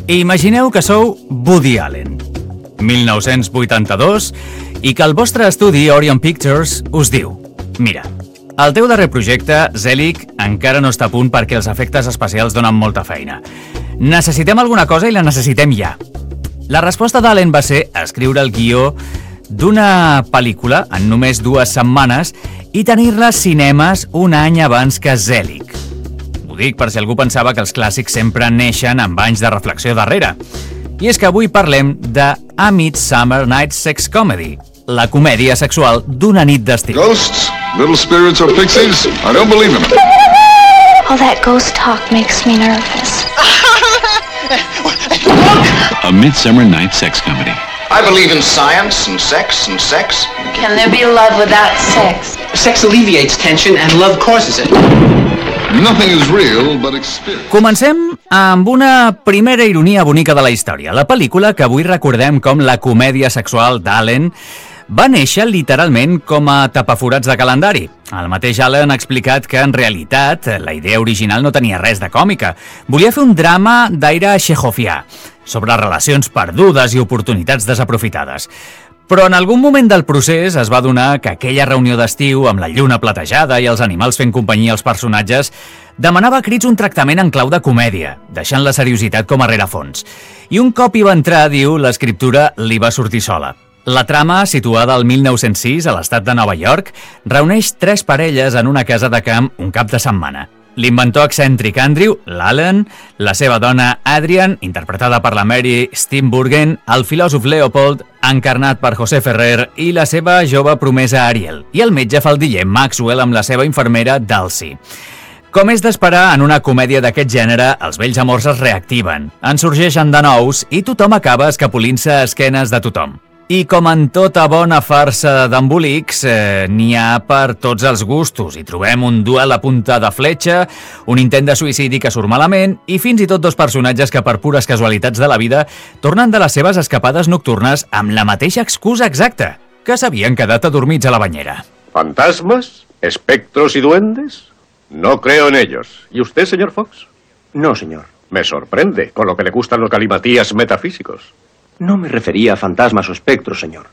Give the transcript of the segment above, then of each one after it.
Imagineu que sou Woody Allen, 1982, i que el vostre estudi Orion Pictures us diu: mira, el teu darrer projecte, Zelig, encara no està a punt perquè els efectes especials donen molta feina. Necessitem alguna cosa i la necessitem ja. La resposta d'Allen va ser escriure el guió d'una pel·lícula en només 2 setmanes i tenir-la als cinemes un any abans que Zelig. Ho dic per si algú pensava que els clàssics sempre neixen amb anys de reflexió darrere. I és que avui parlem de A Midsummer Night's Sex Comedy, la comèdia sexual d'una nit d'estiu. Ghosts, little spirits or pixies, I don't believe in them. All that ghost talk makes me nervous. A Midsummer Night's Sex Comedy. I believe in science and sex and sex. Can there be love without sex? Sex alleviates tension and love causes it. Nothing is real but experience. Comencem amb una primera ironia bonica de la història. La pel·lícula, que avui recordem com la comèdia sexual d'Allen, va néixer literalment com a tapaforats de calendari. El mateix Allen ha explicat que, en realitat, la idea original no tenia res de còmica. Volia fer un drama d'aire txekhovià, sobre relacions perdudes i oportunitats desaprofitades. Però en algun moment del procés es va adonar que aquella reunió d'estiu amb la lluna platejada i els animals fent companyia als personatges demanava a crits un tractament en clau de comèdia, deixant la seriositat com a rerefons. I un cop hi va entrar, diu, l'escriptura li va sortir sola. La trama, situada al 1906 a l'estat de Nova York, reuneix 3 parelles en una casa de camp un cap de setmana. L'inventor excèntric Andrew, l'Allen, la seva dona Adrian, interpretada per la Mary Steenburgen, el filòsof Leopold, encarnat per José Ferrer, i la seva jove promesa Ariel, i el metge faldiller Maxwell amb la seva infermera Dulcie. Com és d'esperar, en una comèdia d'aquest gènere, els vells amors es reactiven, en sorgeixen de nous i tothom acaba escapolint-se a esquenes de tothom. I com en tota bona farsa d'embolics, n'hi ha per tots els gustos. Hi trobem un duel a punta de fletxa, un intent de suïcidi que surt malament i fins i tot 2 personatges que per pures casualitats de la vida tornen de les seves escapades nocturnes amb la mateixa excusa exacta, que s'havien quedat adormits a la banyera. ¿Fantasmas? ¿Espectros y duendes? No creo en ellos. ¿Y usted, señor Fox? No, señor. Me sorprende, con lo que le gustan los galimatías metafísicos. No me refería a fantasmas o espectros, señor.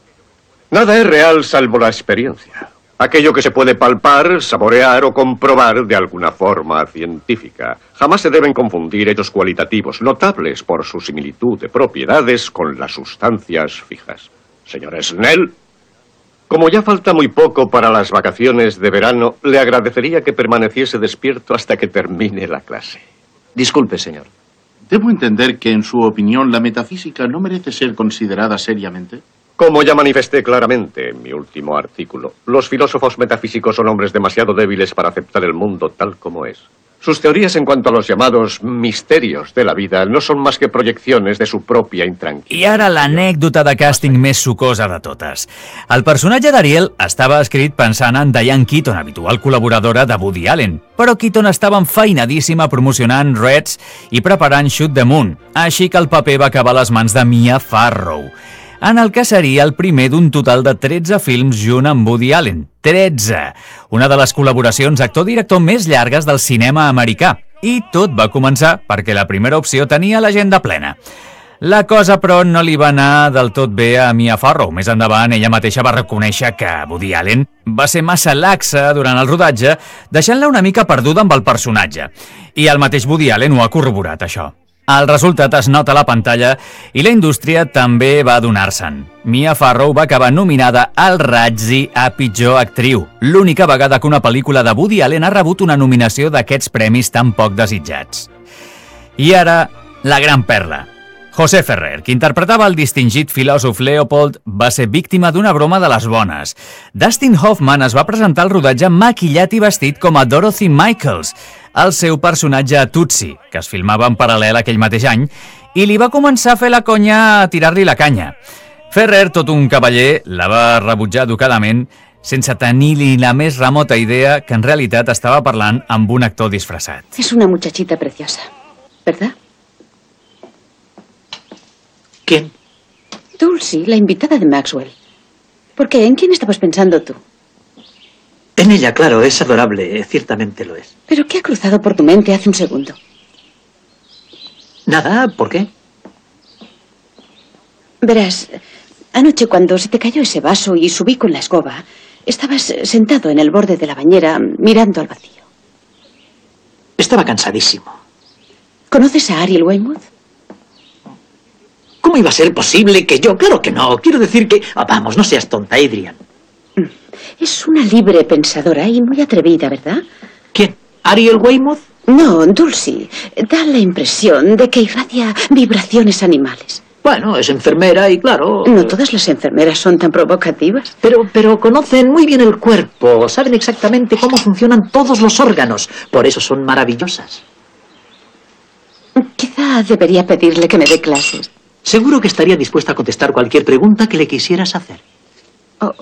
Nada es real salvo la experiencia. Aquello que se puede palpar, saborear o comprobar de alguna forma científica. Jamás se deben confundir hechos cualitativos, notables por su similitud de propiedades con las sustancias fijas. Señor Snell, como ya falta muy poco para las vacaciones de verano, le agradecería que permaneciese despierto hasta que termine la clase. Disculpe, señor. ¿Debo entender que, en su opinión, la metafísica no merece ser considerada seriamente? Como ya manifesté claramente en mi último artículo, los filósofos metafísicos son hombres demasiado débiles para aceptar el mundo tal como es. Sus teorías en cuanto a los llamados misterios de la vida no son más que proyecciones de su propia intranquilitat. I ara l'anècdota de càsting més sucosa de totes. El personatge d'Ariel estava escrit pensant en Diane Keaton, habitual col·laboradora de Woody Allen, però Keaton estava enfeinadíssima promocionant Reds i preparant Shoot the Moon, així que el paper va acabar a les mans de Mia Farrow, en el que seria el primer d'un total de 13 films junt amb Woody Allen. 13! Una de les col·laboracions actor-director més llargues del cinema americà. I tot va començar perquè la primera opció tenia l'agenda plena. La cosa, però, no li va anar del tot bé a Mia Farrow. Més endavant, ella mateixa va reconèixer que Woody Allen va ser massa laxa durant el rodatge, deixant-la una mica perduda amb el personatge. I el mateix Woody Allen ho ha corroborat, això. El resultat es nota a la pantalla i la indústria també va adonar-se'n. Mia Farrow va acabar nominada al Razzie a pitjor actriu, l'única vegada que una pel·lícula de Woody Allen ha rebut una nominació d'aquests premis tan poc desitjats. I ara, la gran perla. José Ferrer, que interpretava el distingit filòsof Leopold, va ser víctima d'una broma de les bones. Dustin Hoffman es va presentar al rodatge maquillat i vestit com a Dorothy Michaels, el seu personatge a Tootsie, que es filmava en paral·lel aquell mateix any, i li va començar a fer la conya a tirar-li la canya. Ferrer, tot un cavaller, la va rebutjar educadament, sense tenir ni la més remota idea que en realitat estava parlant amb un actor disfressat. Es una muchachita preciosa, ¿verdad? ¿Quién? Dulcie, la invitada de Maxwell. ¿Por qué? ¿En quién estabas pensando tú? En ella, claro, es adorable, ciertamente lo es. ¿Pero qué ha cruzado por tu mente hace un segundo? Nada, ¿por qué? Verás, anoche cuando se te cayó ese vaso y subí con la escoba, estabas sentado en el borde de la bañera mirando al vacío. Estaba cansadísimo. ¿Conoces a Ariel Weymouth? ¿Cómo iba a ser posible que yo? Claro que no. Quiero decir que... vamos, no seas tonta, Adrian. Es una libre pensadora y muy atrevida, ¿verdad? ¿Quién? ¿Ariel Weymouth? No, Dulcie. Da la impresión de que irradia vibraciones animales. Bueno, es enfermera y claro... No todas las enfermeras son tan provocativas. Pero conocen muy bien el cuerpo, saben exactamente cómo funcionan todos los órganos. Por eso son maravillosas. Quizá debería pedirle que me dé clases. Seguro que estaría dispuesta a contestar cualquier pregunta que le quisieras hacer. Oh,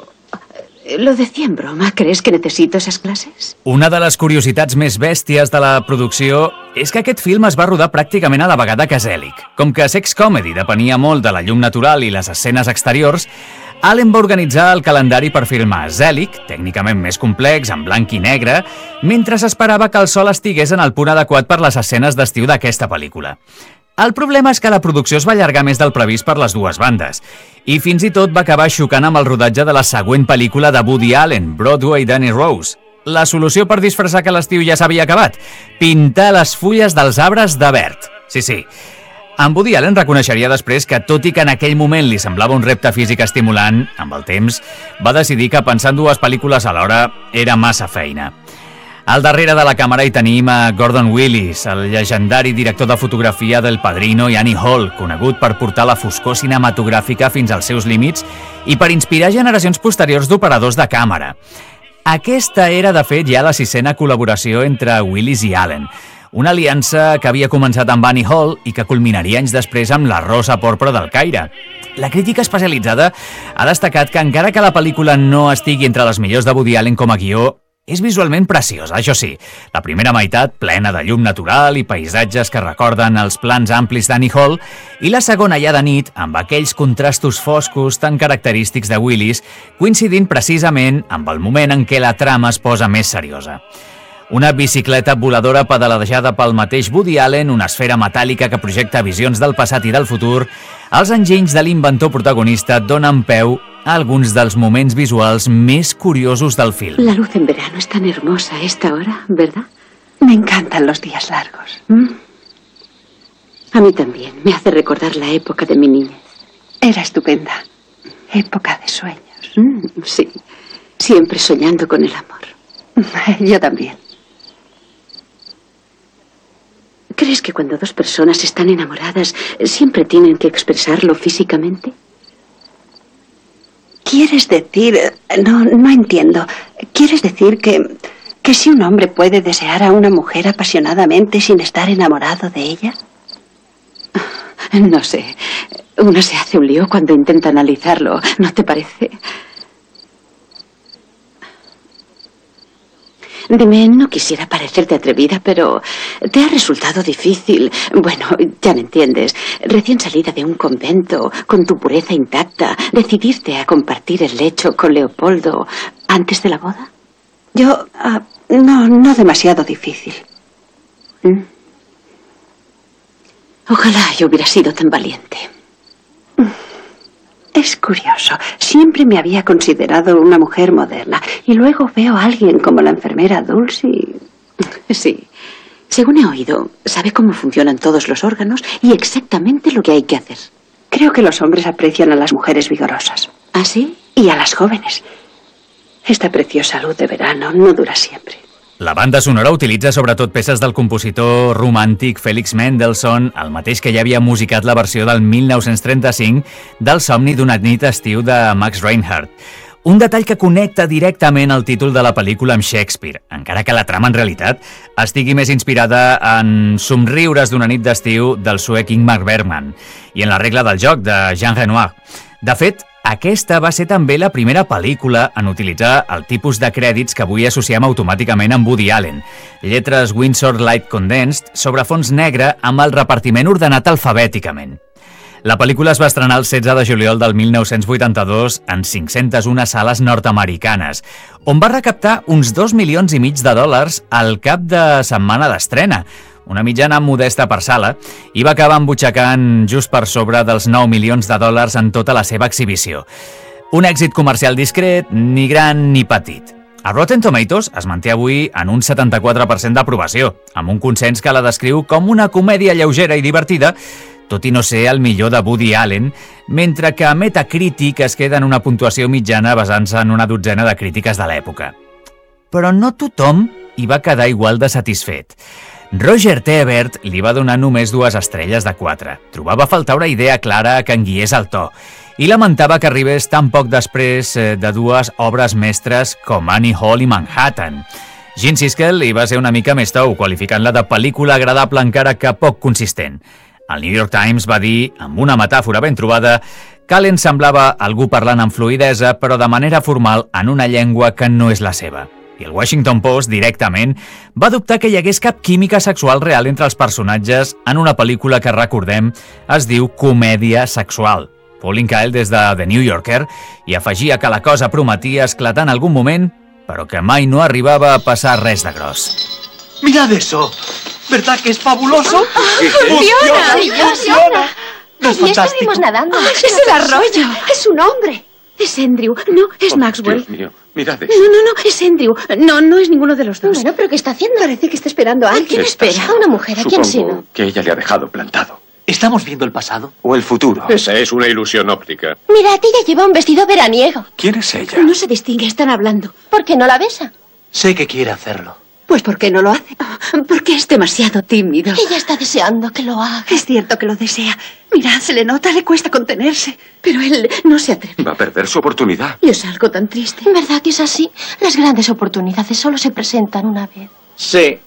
lo decía en broma. ¿Crees que necesito esas clases? Una de les curiositats més bèsties de la producció és que aquest film es va rodar pràcticament a la vegada que Zelig. Com que Sex Comedy depenia molt de la llum natural i les escenes exteriors, Allen va organitzar el calendari per filmar Zelig, tècnicament més complex, en blanc i negre, mentre s'esperava que el sol estigués en el punt adequat per les escenes d'estiu d'aquesta pel·lícula. El problema és que la producció es va allargar més del previst per les dues bandes i fins i tot va acabar xocant amb el rodatge de la següent pel·lícula de Woody Allen, Broadway Danny Rose. La solució per disfressar que l'estiu ja s'havia acabat? Pintar les fulles dels arbres de verd. Sí. En Woody Allen reconeixeria després que, tot i que en aquell moment li semblava un repte físic estimulant, amb el temps va decidir que pensar en dues pel·lícules alhora era massa feina. Al darrere de la càmera hi tenim a Gordon Willis, el llegendari director de fotografia del Padrino, i Annie Hall, conegut per portar la foscor cinematogràfica fins als seus límits i per inspirar generacions posteriors d'operadors de càmera. Aquesta era, de fet, ja la 6a col·laboració entre Willis i Allen, una aliança que havia començat amb Annie Hall i que culminaria anys després amb La rosa porpra del Caire. La crítica especialitzada ha destacat que, encara que la pel·lícula no estigui entre les millors de Woody Allen com a guió, és visualment preciosa, això sí. La primera meitat, plena de llum natural i paisatges que recorden els plans amplis d'Annie Hall, i la segona ja de nit, amb aquells contrastos foscos tan característics de Willis, coincidint precisament amb el moment en què la trama es posa més seriosa. Una bicicleta voladora pedalejada pel mateix Woody Allen, una esfera metàl·lica que projecta visions del passat i del futur, els enginys de l'inventor protagonista donen peu a alguns dels moments visuals més curiosos del film. La luz en verano es tan hermosa a esta hora, ¿verdad? Me encantan los días largos. A mí también. Me hace recordar la época de mi niñez. Era estupenda. Época de sueños. Sí. Siempre soñando con el amor. Yo también. ¿Crees que cuando dos personas están enamoradas siempre tienen que expresarlo físicamente? ¿Quieres decir...? No entiendo. ¿Quieres decir que si un hombre puede desear a una mujer apasionadamente sin estar enamorado de ella? No sé. Uno se hace un lío cuando intenta analizarlo, ¿no te parece? Dime, no quisiera parecerte atrevida, pero ¿te ha resultado difícil? Bueno, ya me entiendes. Recién salida de un convento, con tu pureza intacta, decidirte a compartir el lecho con Leopoldo antes de la boda. Yo... no demasiado difícil. Ojalá yo hubiera sido tan valiente. Es curioso. Siempre me había considerado una mujer moderna. Y luego veo a alguien como la enfermera Dulcie. Sí. Según he oído, sabe cómo funcionan todos los órganos y exactamente lo que hay que hacer. Creo que los hombres aprecian a las mujeres vigorosas. ¿Ah, sí? Y a las jóvenes. Esta preciosa luz de verano no dura siempre. La banda sonora utilitza sobretot peces del compositor romàntic Felix Mendelssohn, el mateix que ja havia musicat la versió del 1935 del Somni d'una nit d'estiu de Max Reinhardt. Un detall que connecta directament el títol de la pel·lícula amb Shakespeare, encara que la trama en realitat estigui més inspirada en Somriures d'una nit d'estiu del suec Ingmar Bergman i en La regla del joc de Jean Renoir. De fet, aquesta va ser també la primera pel·lícula en utilitzar el tipus de crèdits que avui associem automàticament amb Woody Allen. Lletres Windsor Light Condensed sobre fons negre amb el repartiment ordenat alfabèticament. La pel·lícula es va estrenar el 16 de juliol del 1982 en 501 sales nord-americanes, on va recaptar uns $2,5 milions al cap de setmana d'estrena, una mitjana modesta per sala, i va acabar embutxacant just per sobre dels 9 milions de dòlars en tota la seva exhibició. Un èxit comercial discret, ni gran ni petit. A Rotten Tomatoes es manté avui en un 74% d'aprovació, amb un consens que la descriu com una comèdia lleugera i divertida, tot i no ser el millor de Woody Allen, mentre que Metacritic es queda en una puntuació mitjana basant-se en una dotzena de crítiques de l'època. Però no tothom hi va quedar igual de satisfet. Roger Ebert li va donar només 2 estrelles de 4. Trobava a faltar una idea clara que en guiés el to, i lamentava que arribés tan poc després de 2 obres mestres com Annie Hall i Manhattan. Gene Siskel hi va ser una mica més tou, qualificant-la de pel·lícula agradable encara que poc consistent. El New York Times va dir, amb una metàfora ben trobada, que Allen semblava algú parlant amb fluïdesa, però de manera formal en una llengua que no és la seva. I el Washington Post, directament, va dubtar que hi hagués cap química sexual real entre els personatges en una pel·lícula que, recordem, es diu comèdia sexual. Pauline Kael des de The New Yorker i afegia que la cosa prometia esclatar en algun moment, però que mai no arribava a passar res de gros. ¡Mirad eso! ¿Verdad que es fabuloso? ¡Funciona! ¡Es fantástico! Estuvimos nadando. ¡Es el arroyo! ¡Es un hombre! Es Andrew. No, es Maxwell. Dios mío, mirad eso. No, es Andrew. No es ninguno de los dos. Bueno, ¿pero qué está haciendo? Parece que está esperando a alguien. ¿Quién espera? A una mujer. ¿A quién sino? Que ella le ha dejado plantado. ¿Estamos viendo el pasado? O el futuro. Esa es una ilusión óptica. Mira, ella lleva un vestido veraniego. ¿Quién es ella? No se distingue, están hablando. ¿Por qué no la besa? Sé que quiere hacerlo. Pues ¿por qué no lo hace? Porque es demasiado tímido. Ella está deseando que lo haga. Es cierto que lo desea. Mirad, se le nota, le cuesta contenerse. Pero él no se atreve. Va a perder su oportunidad. Y es algo tan triste. ¿Verdad que es así? Las grandes oportunidades solo se presentan una vez. Sí.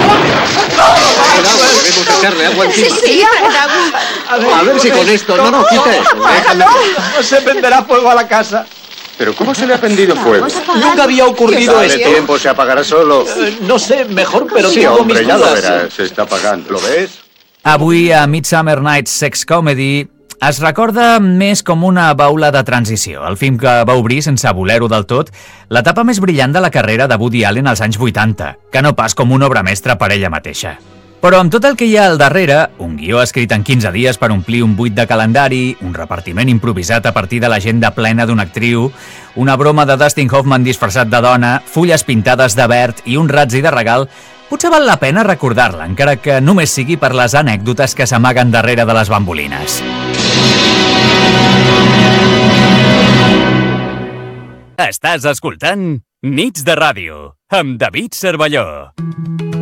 Debemos echarle agua encima. Sí, A ver si con esto... No, quita eso. Déjame. No se prenderá fuego a la casa. ¿Pero cómo se le ha prendido fuego? Nunca había ocurrido Dale esto. tiempo, se apagará solo. No sé, mejor, pero Sí, tengo hombre, mis ya lo dudas. verás. Se está apagando. ¿Lo ves? Avui a Midsummer Night's Sex Comedy es recorda més com una baula de transició, el film que va obrir, sense voler-ho del tot, l'etapa més brillant de la carrera de Woody Allen als anys 80, que no pas com una obra mestra per ella mateixa. Però amb tot el que hi ha al darrere, un guió escrit en 15 dies per omplir un buit de calendari, un repartiment improvisat a partir de l'agenda plena d'una actriu, una broma de Dustin Hoffman disfressat de dona, fulles pintades de verd i un ratzi de regal, potser val la pena recordar-la, encara que només sigui per les anècdotes que s'amaguen darrere de les bambolines. Estàs escoltant Nits de Ràdio, amb David Cervelló.